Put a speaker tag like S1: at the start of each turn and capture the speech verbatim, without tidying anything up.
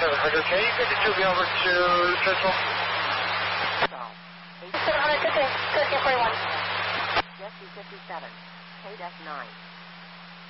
S1: seven hundred, can you fifty-two me over to Central?
S2: seven hundred, fifteen, thirteen forty-one. Jesse fifty-seven, K nine.